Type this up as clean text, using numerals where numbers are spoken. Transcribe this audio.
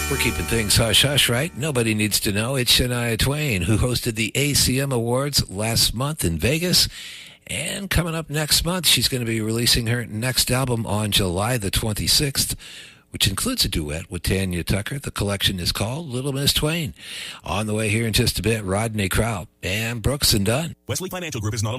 We're keeping things hush-hush, right? Nobody needs to know. It's Shania Twain, who hosted the ACM Awards last month in Vegas. And coming up next month, she's going to be releasing her next album on July the 26th, which includes a duet with Tanya Tucker. The collection is called Little Miss Twain. On the way here in just a bit, Rodney Crowell and Brooks and Dunn. Wesley Financial Group is not